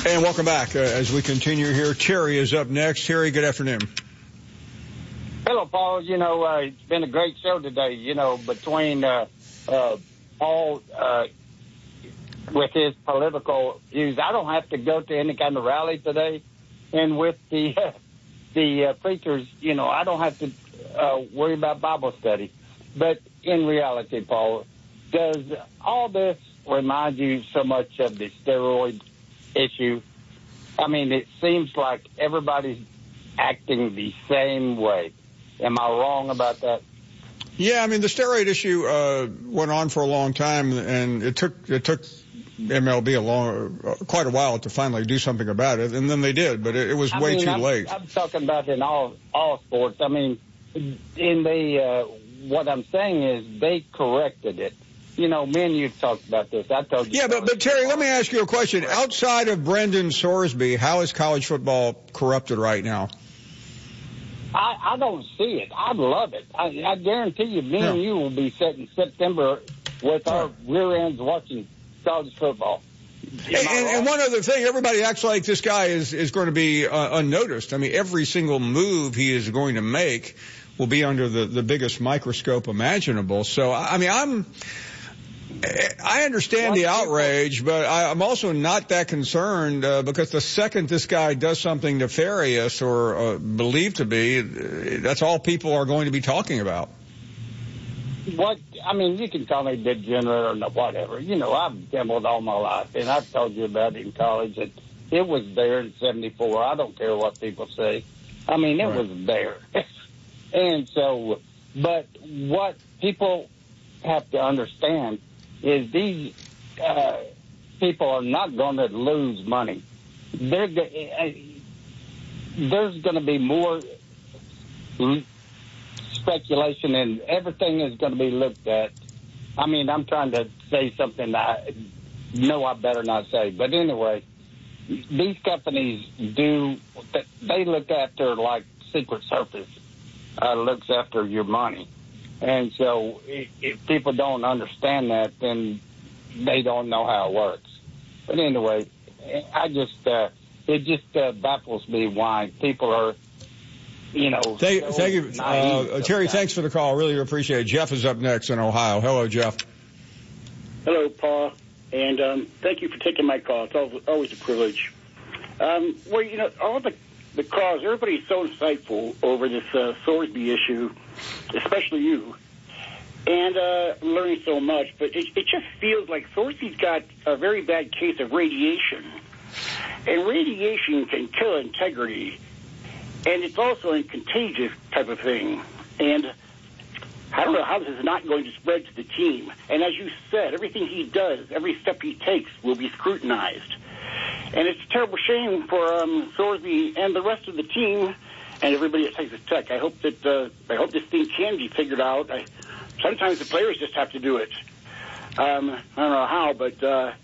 And welcome back as we continue here. Terry is up next. Terry, good afternoon. Hello, Paul. It's been a great show today, between Paul with his political views. I don't have to go to any kind of rally today. And with the preachers, I don't have to worry about Bible study. But in reality, Paul, does all this remind you so much of the steroid issue? I mean, it seems like everybody's acting the same way. Am I wrong about that? Yeah, I mean, the steroid issue went on for a long time, and it took MLB quite a while to finally do something about it, and then they did, but it was way too late. I'm talking about in all sports. I mean, what I'm saying is they corrected it. Me and you talked about this. I told you. Yeah, but Terry, let me ask you a question. Outside of Brendan Sorsby, how is college football corrupted right now? I don't see it. I love it. I guarantee you, me and you will be set in September with our rear ends watching college football. And one other thing, everybody acts like this guy is going to be unnoticed. I mean, every single move he is going to make will be under the biggest microscope imaginable. So, I mean, I understand the outrage, but I'm also not that concerned because the second this guy does something nefarious or believed to be, that's all people are going to be talking about. You can call me degenerate or whatever. I've gambled all my life, and I've told you about it in college. It was there in 74. I don't care what people say. I mean, it was there. And so, but what people have to understand is these people are not going to lose money. There's going to be more speculation, and everything is going to be looked at. I mean, I'm trying to say something that I know I better not say. But anyway, these companies they look after like Secret Service looks after your money. And so if people don't understand that, then they don't know how it works. But anyway, it just baffles me why people are, Thank you. Terry, thanks for the call. Really appreciate it. Jeff is up next in Ohio. Hello, Jeff. Hello, Paul. And thank you for taking my call. It's always a privilege. All the calls, everybody's so insightful over this Sorsby issue, especially you, and learning so much. But it just feels like Sorsby's got a very bad case of radiation. And radiation can kill integrity. And it's also a contagious type of thing. And I don't know how this is not going to spread to the team. And as you said, everything he does, every step he takes will be scrutinized. And it's a terrible shame for Sorsby and the rest of the team and everybody at Texas Tech. I hope this thing can be figured out. Sometimes the players just have to do it. I don't know how, but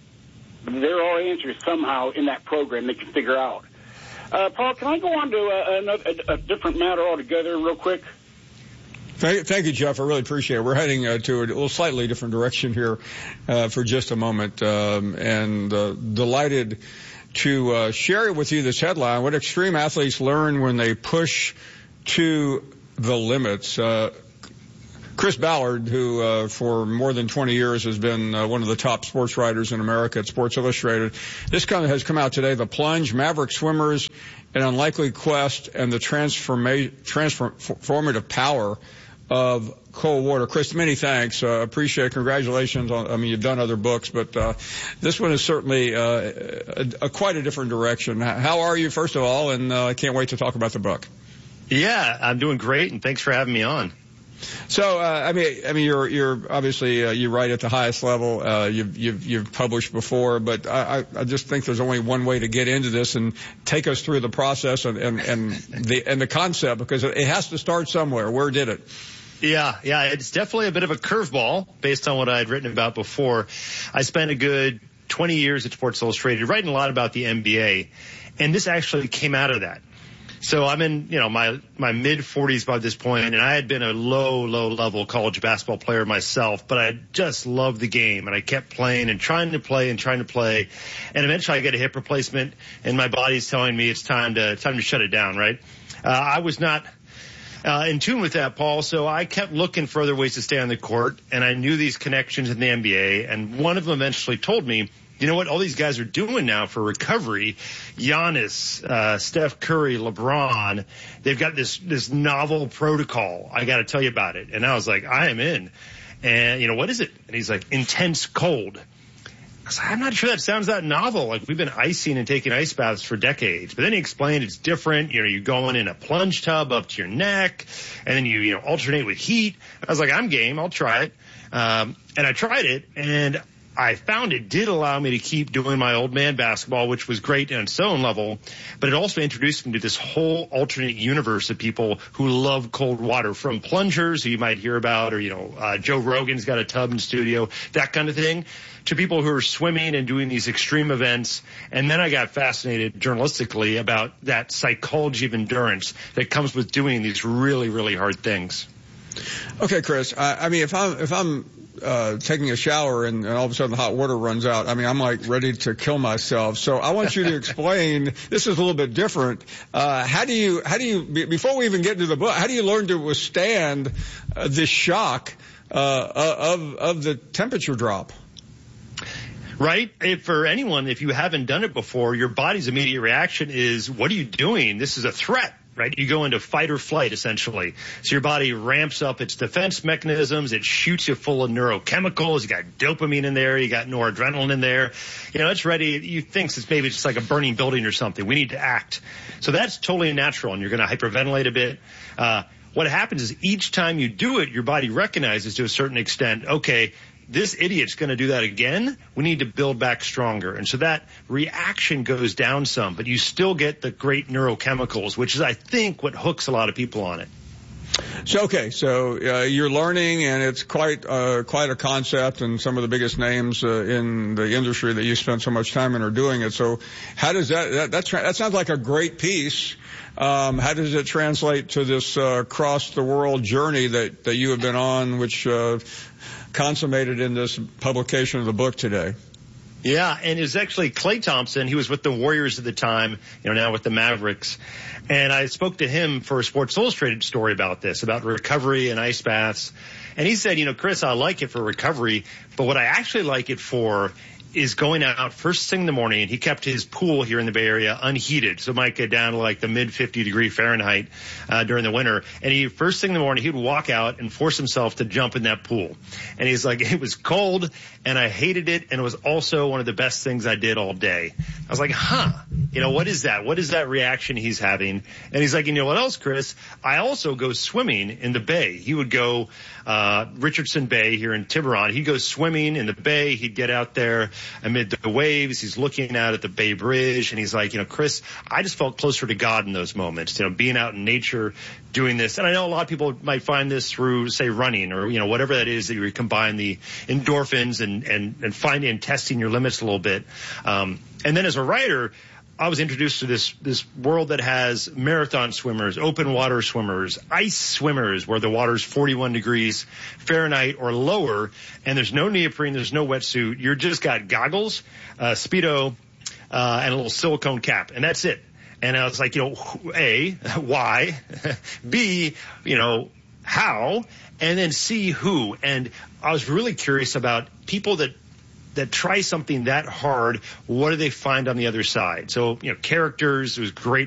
there are answers somehow in that program they can figure out. Paul, can I go on to a different matter altogether real quick? Thank you, Jeff. I really appreciate it. We're heading to a little slightly different direction here for just a moment, and delighted to share with you this headline: what extreme athletes learn when they push to the limits. Chris Ballard, who for more than 20 years has been one of the top sports writers in America at Sports Illustrated. This has come out today: The Plunge, Maverick Swimmers, An Unlikely Quest, and the Transformative Power of Cold Water. Chris, many thanks. Appreciate it. Congratulations on, you've done other books, but this one is certainly quite a different direction. How are you, first of all? And I can't wait to talk about the book. Yeah, I'm doing great, and thanks for having me on. So, you're obviously, you write at the highest level. You've published before, but I just think there's only one way to get into this and take us through the process and the concept, because it has to start somewhere. Where did it? Yeah, it's definitely a bit of a curveball based on what I had written about before. I spent a good 20 years at Sports Illustrated writing a lot about the NBA, and this actually came out of that. So I'm in, my mid 40s by this point, and I had been a low level college basketball player myself, but I just loved the game, and I kept playing and trying to play. And eventually I get a hip replacement, and my body's telling me it's time to shut it down, right? I was not in tune with that, Paul, so I kept looking for other ways to stay on the court, and I knew these connections in the NBA, and one of them eventually told me, you know what all these guys are doing now for recovery? Giannis, Steph Curry, LeBron, they've got this novel protocol. I got to tell you about it. And I was like, I am in. And, what is it? And he's like, intense cold. I was like, I'm not sure that sounds that novel. Like, we've been icing and taking ice baths for decades. But then he explained it's different. You're going in a plunge tub up to your neck, and then you alternate with heat. I was like, I'm game. I'll try it. And I tried it, and I found it did allow me to keep doing my old man basketball, which was great on its own level, but it also introduced me to this whole alternate universe of people who love cold water, from plungers who you might hear about, or, Joe Rogan's got a tub in studio, that kind of thing, to people who are swimming and doing these extreme events. And then I got fascinated journalistically about that psychology of endurance that comes with doing these really, really hard things. Okay, Chris. If I'm taking a shower and all of a sudden the hot water runs out, I'm like ready to kill myself. So I want you to explain, this is a little bit different. How do you, before we even get into the book, how do you learn to withstand the shock of the temperature drop? Right? For anyone, if you haven't done it before, your body's immediate reaction is, what are you doing? This is a threat. Right? You go into fight or flight, essentially. So your body ramps up its defense mechanisms. It shoots you full of neurochemicals. You got dopamine in there. You got noradrenaline in there. It's ready. You think it's maybe just like a burning building or something. We need to act. So that's totally natural, and you're going to hyperventilate a bit. What happens is each time you do it, your body recognizes to a certain extent, okay, this idiot's going to do that again. We need to build back stronger. And so that reaction goes down some, but you still get the great neurochemicals, which is, I think, what hooks a lot of people on it. So you're learning, and it's quite a concept, and some of the biggest names in the industry that you spend so much time in are doing it. So how does that sounds like a great piece. How does it translate to this cross the world journey that you have been on, which consummated in this publication of the book today? Yeah, and it was actually Klay Thompson. He was with the Warriors at the time, now with the Mavericks. And I spoke to him for a Sports Illustrated story about this, about recovery and ice baths. And he said, Chris, I like it for recovery, but what I actually like it for is going out first thing in the morning. He kept his pool here in the Bay Area unheated, so it might get down to like the mid 50 degree Fahrenheit during the winter. And first thing in the morning, he'd walk out and force himself to jump in that pool. And he's like, it was cold and I hated it, and it was also one of the best things I did all day. I was like, what is that? What is that reaction he's having? And he's like, what else, Chris? I also go swimming in the bay. He would go Richardson Bay here in Tiburon. He'd go swimming in the bay. He'd get out there amid the waves. He's looking out at the Bay Bridge, and he's like, Chris, I just felt closer to God in those moments, being out in nature, doing this. And I know a lot of people might find this through, say, running or, whatever that is that you combine the endorphins and finding and testing your limits a little bit. And then as a writer, I was introduced to this world that has marathon swimmers, open water swimmers, ice swimmers, where the water's 41 degrees Fahrenheit or lower, and there's no neoprene, there's no wetsuit. You're just got goggles, Speedo, and a little silicone cap, and that's it. And I was like, A, why? B, how? And then C, who? And I was really curious about people that try something that hard, what do they find on the other side? So, characters, it was great